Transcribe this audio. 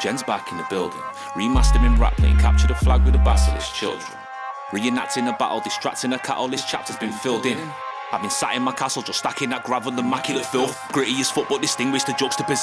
Jen's back in the building. Remastering rap playing capture the flag with the basilisk children. Reenacting a battle, distracting a cattle, this chapter's been filled in. I've been sat in my castle just stacking that gravel, immaculate filth. Gritty as fuck but distinguished the juxtaposition